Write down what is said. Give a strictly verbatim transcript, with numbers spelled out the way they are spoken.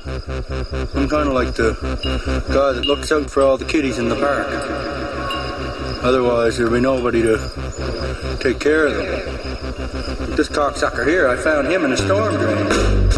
I'm kind of like the guy that looks out for all the kiddies in the park. Otherwise, there'll be nobody to take care of them. This cocksucker here, I found him in a storm drain.